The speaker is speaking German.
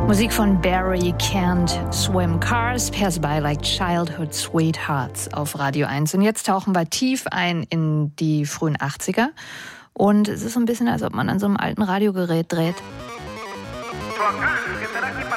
Musik von Barry Can't Swim. Cars pass by like childhood sweethearts auf Radio 1. Und jetzt tauchen wir tief ein in die frühen 80er. Und es ist so ein bisschen, als ob man an so einem alten Radiogerät dreht.